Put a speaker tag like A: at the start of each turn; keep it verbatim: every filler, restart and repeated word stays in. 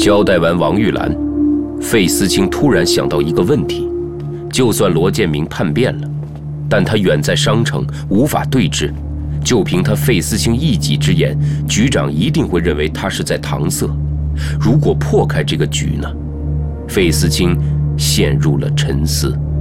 A: 交代完王玉兰，费思清突然想到一个问题：就算罗建明叛变了，但他远在商城，无法对峙。就凭他费思清一己之言，局长一定会认为他是在搪塞。如果破开这个局呢？费思清陷入了沉思。